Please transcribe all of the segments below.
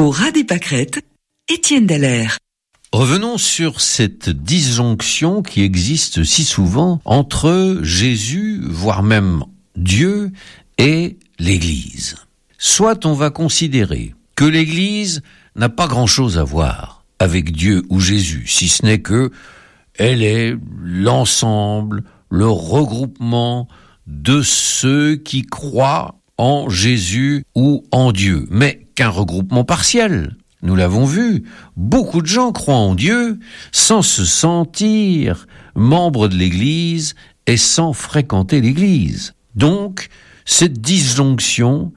Au ras des pâquerettes, Étienne Dallaire. Revenons sur cette disjonction qui existe si souvent entre Jésus, voire même Dieu, et l'Église. Soit on va considérer que l'Église n'a pas grand-chose à voir avec Dieu ou Jésus, si ce n'est que elle est l'ensemble, le regroupement de ceux qui croient en Jésus ou en Dieu, mais qu'un regroupement partiel. Nous l'avons vu, beaucoup de gens croient en Dieu sans se sentir membres de l'Église et sans fréquenter l'Église. Donc, cette disjonction,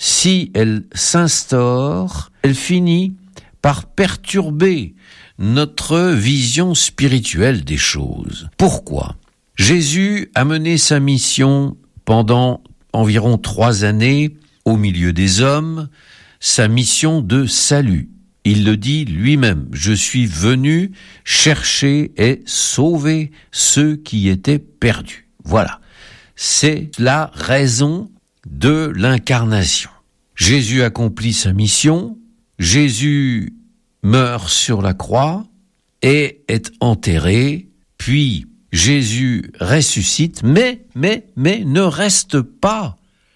si elle s'instaure, elle finit par perturber notre vision spirituelle des choses. Pourquoi ? Jésus a mené sa mission pendant environ 3 années au milieu des hommes, sa mission de salut. Il le dit lui-même, « Je suis venu chercher et sauver ceux qui étaient perdus. » Voilà, c'est la raison de l'incarnation. Jésus accomplit sa mission, Jésus meurt sur la croix et est enterré, puis Jésus ressuscite, mais ne reste pas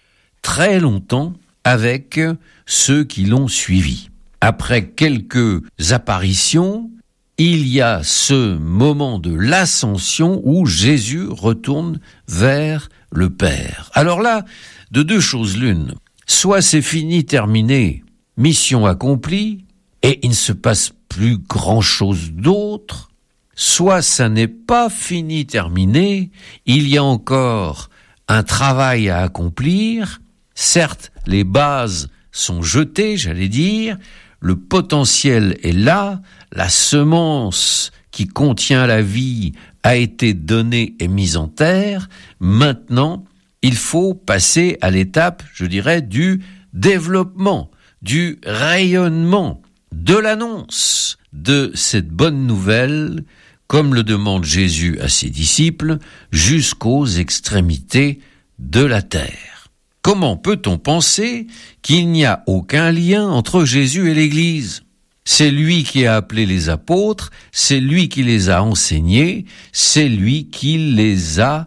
très longtemps avec ceux qui l'ont suivi. Après quelques apparitions, il y a ce moment de l'ascension où Jésus retourne vers le Père. Alors là, de 2 choses l'une. Soit c'est fini, terminé, mission accomplie, et il ne se passe plus grand-chose d'autre, soit ça n'est pas fini, terminé, il y a encore un travail à accomplir. Certes, les bases sont jetées, j'allais dire, le potentiel est là, la semence qui contient la vie a été donnée et mise en terre. Maintenant, il faut passer à l'étape, je dirais, du développement, du rayonnement, de l'annonce de cette bonne nouvelle, comme le demande Jésus à ses disciples, jusqu'aux extrémités de la terre. Comment peut-on penser qu'il n'y a aucun lien entre Jésus et l'Église ? C'est lui qui a appelé les apôtres, c'est lui qui les a enseignés, c'est lui qui les a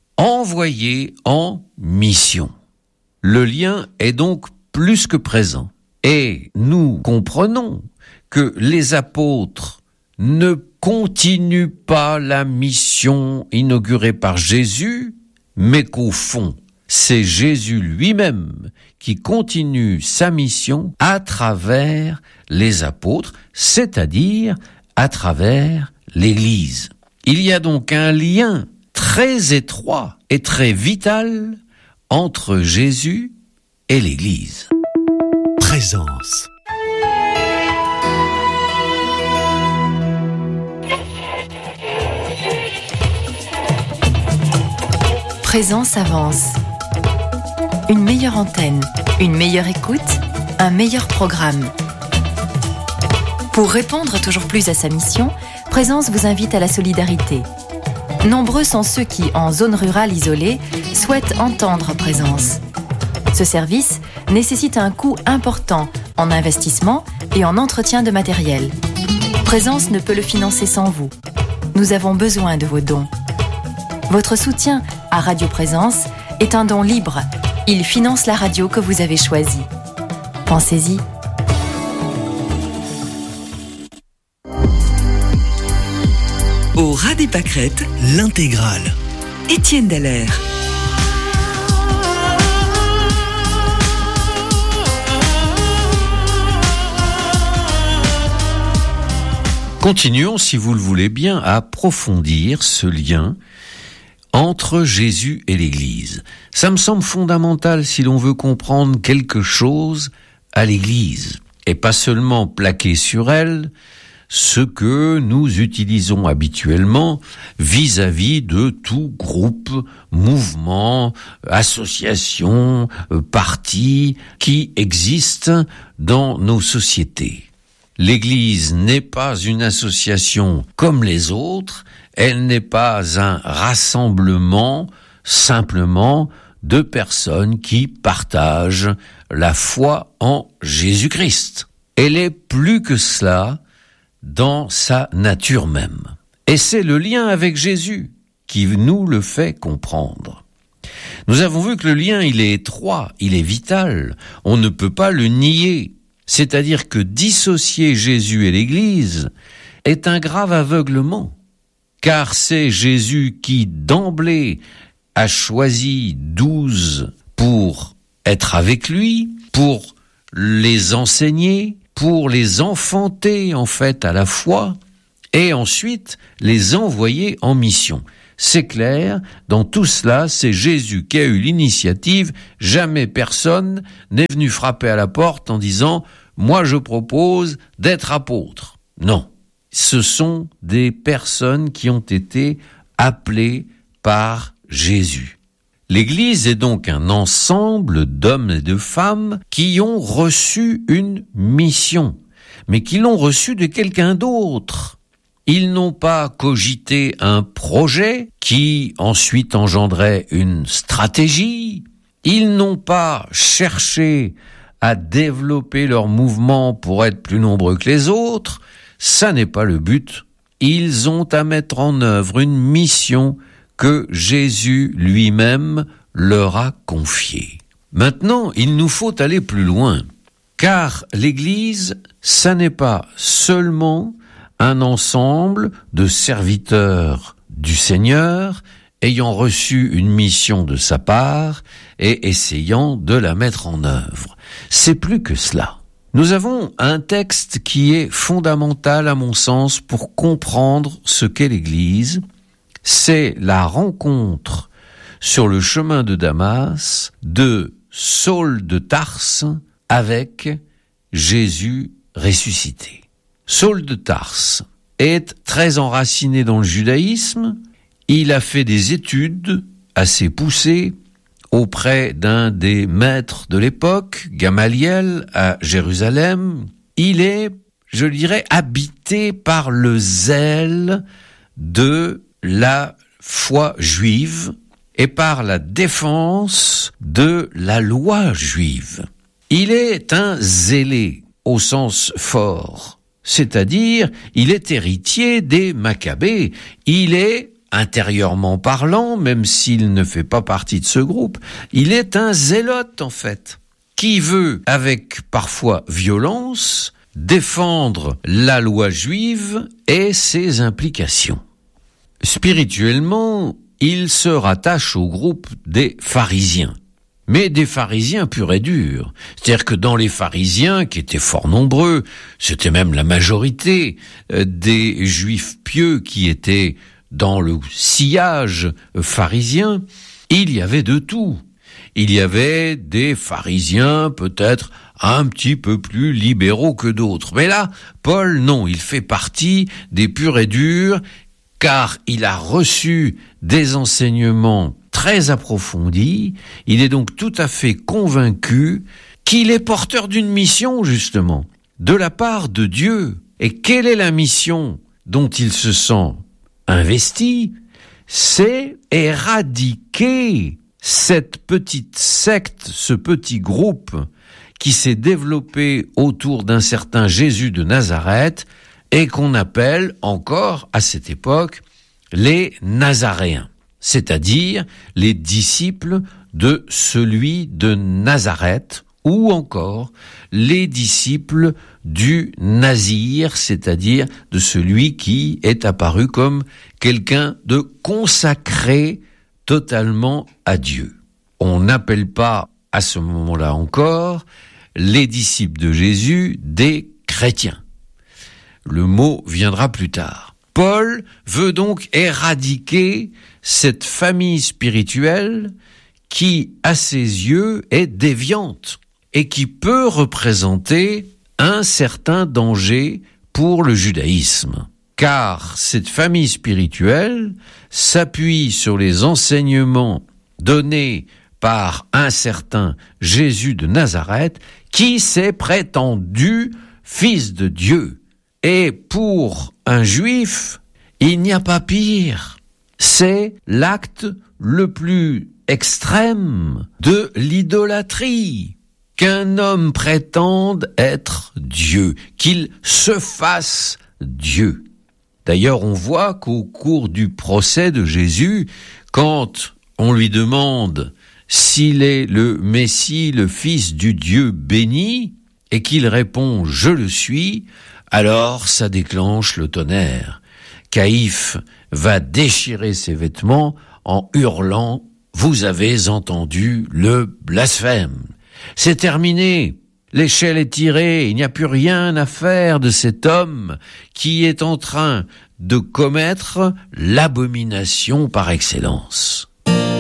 envoyés en mission. Le lien est donc plus que présent. Et nous comprenons que les apôtres ne continuent pas la mission inaugurée par Jésus, mais qu'au fond, c'est Jésus lui-même qui continue sa mission à travers les apôtres, c'est-à-dire à travers l'Église. Il y a donc un lien très étroit et très vital entre Jésus et l'Église. Présence. Présence avance. Une meilleure antenne, une meilleure écoute, un meilleur programme. Pour répondre toujours plus à sa mission, Présence vous invite à la solidarité. Nombreux sont ceux qui, en zone rurale isolée, souhaitent entendre Présence. Ce service nécessite un coût important en investissement et en entretien de matériel. Présence ne peut le financer sans vous. Nous avons besoin de vos dons. Votre soutien à Radio Présence est un don libre. Il finance la radio que vous avez choisie. Pensez-y. Au ras des pâquerettes, l'intégrale. Étienne Dallaire. Continuons, si vous le voulez bien, à approfondir ce lien entre Jésus et l'Église. Ça me semble fondamental si l'on veut comprendre quelque chose à l'Église, et pas seulement plaquer sur elle ce que nous utilisons habituellement vis-à-vis de tout groupe, mouvement, association, parti qui existe dans nos sociétés. L'Église n'est pas une association comme les autres, elle n'est pas un rassemblement simplement de personnes qui partagent la foi en Jésus-Christ. Elle est plus que cela dans sa nature même. Et c'est le lien avec Jésus qui nous le fait comprendre. Nous avons vu que le lien, il est étroit, il est vital, on ne peut pas le nier. C'est-à-dire que dissocier Jésus et l'Église est un grave aveuglement, car c'est Jésus qui, d'emblée, a choisi 12 pour être avec lui, pour les enseigner, pour les enfanter en fait à la foi, et ensuite les envoyer en mission. C'est clair, dans tout cela, c'est Jésus qui a eu l'initiative, jamais personne n'est venu frapper à la porte en disant « moi je propose d'être apôtre ». Non, ce sont des personnes qui ont été appelées par Jésus. L'Église est donc un ensemble d'hommes et de femmes qui ont reçu une mission, mais qui l'ont reçue de quelqu'un d'autre. Ils n'ont pas cogité un projet qui ensuite engendrait une stratégie. Ils n'ont pas cherché à développer leur mouvement pour être plus nombreux que les autres. Ça n'est pas le but. Ils ont à mettre en œuvre une mission que Jésus lui-même leur a confiée. Maintenant, il nous faut aller plus loin, car l'Église, ça n'est pas seulement un ensemble de serviteurs du Seigneur ayant reçu une mission de sa part et essayant de la mettre en œuvre. C'est plus que cela. Nous avons un texte qui est fondamental à mon sens pour comprendre ce qu'est l'Église. C'est la rencontre sur le chemin de Damas de Saul de Tarse avec Jésus ressuscité. Saul de Tarse est très enraciné dans le judaïsme. Il a fait des études assez poussées auprès d'un des maîtres de l'époque, Gamaliel, à Jérusalem. Il est, je dirais, habité par le zèle de la foi juive et par la défense de la loi juive. Il est un zélé au sens fort. C'est-à-dire, il est héritier des Maccabées. Il est, intérieurement parlant, même s'il ne fait pas partie de ce groupe, il est un zélote, en fait, qui veut, avec parfois violence, défendre la loi juive et ses implications. Spirituellement, il se rattache au groupe des pharisiens. Mais des pharisiens purs et durs. C'est-à-dire que dans les pharisiens, qui étaient fort nombreux, c'était même la majorité des juifs pieux qui étaient dans le sillage pharisien, il y avait de tout. Il y avait des pharisiens peut-être un petit peu plus libéraux que d'autres. Mais là, Paul, non, il fait partie des purs et durs, car il a reçu des enseignements très approfondis. Il est donc tout à fait convaincu qu'il est porteur d'une mission, justement, de la part de Dieu. Et quelle est la mission dont il se sent investi? C'est éradiquer cette petite secte, ce petit groupe qui s'est développé autour d'un certain Jésus de Nazareth et qu'on appelle encore, à cette époque, les Nazaréens, c'est-à-dire les disciples de celui de Nazareth, ou encore les disciples du Nazir, c'est-à-dire de celui qui est apparu comme quelqu'un de consacré totalement à Dieu. On n'appelle pas, à ce moment-là encore, les disciples de Jésus des chrétiens. Le mot viendra plus tard. Paul veut donc éradiquer cette famille spirituelle qui, à ses yeux, est déviante et qui peut représenter un certain danger pour le judaïsme. Car cette famille spirituelle s'appuie sur les enseignements donnés par un certain Jésus de Nazareth qui s'est prétendu fils de Dieu. Et pour un juif, il n'y a pas pire. C'est l'acte le plus extrême de l'idolâtrie. qu'un homme prétende être Dieu, qu'il se fasse Dieu. D'ailleurs, on voit qu'au cours du procès de Jésus, quand on lui demande s'il est le Messie, le Fils du Dieu béni, et qu'il répond « Je le suis », alors ça déclenche le tonnerre. Caïphe va déchirer ses vêtements en hurlant « Vous avez entendu le blasphème ». C'est terminé, l'échelle est tirée, il n'y a plus rien à faire de cet homme qui est en train de commettre l'abomination par excellence.